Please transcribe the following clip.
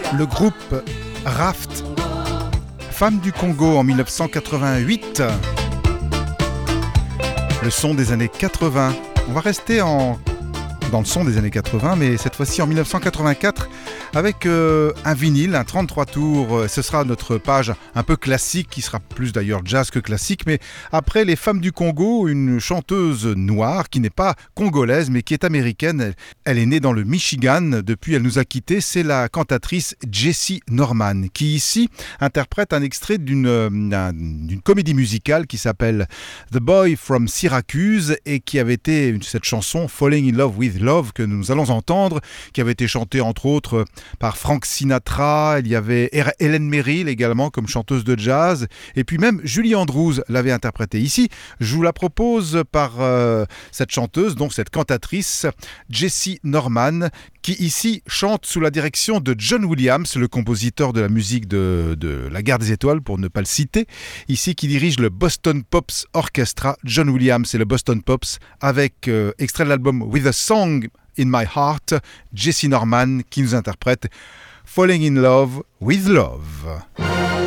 Le groupe Raft, Femmes du Congo en 1988. Le son des années 80. On va rester dans le son des années 80, mais cette fois-ci en 1984 avec un vinyle, un 33 tours. Ce sera notre page un peu classique, qui sera plus d'ailleurs jazz que classique, mais après les Femmes du Congo, une chanteuse noire qui n'est pas congolaise mais qui est américaine. Elle est née dans le Michigan, depuis elle nous a quittés. C'est la cantatrice Jessie Norman qui ici interprète un extrait d'une comédie musicale qui s'appelle The Boy from Syracuse et qui avait été cette chanson Falling in Love with Love que nous allons entendre, qui avait été chantée entre autres par Frank Sinatra. Il y avait Helen Merrill également comme chanteuse de jazz, et puis même Julie Andrews l'avait interprétée. Ici, je vous la propose par cette chanteuse, donc cette cantatrice Jessie Norman, qui ici chante sous la direction de John Williams, le compositeur de la musique de La Guerre des Étoiles, pour ne pas le citer, ici qui dirige le Boston Pops Orchestra. John Williams et le Boston Pops, avec extrait de l'album With a Song in My Heart, Jessie Norman qui nous interprète Falling in Love with Love.